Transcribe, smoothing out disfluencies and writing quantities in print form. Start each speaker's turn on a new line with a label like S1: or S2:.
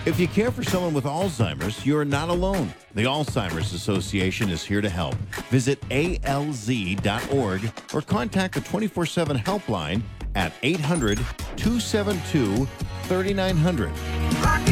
S1: If you care for someone with Alzheimer's, you're not alone. The Alzheimer's Association is here to help. Visit alz.org or contact the 24/7 helpline at 800-272-3900.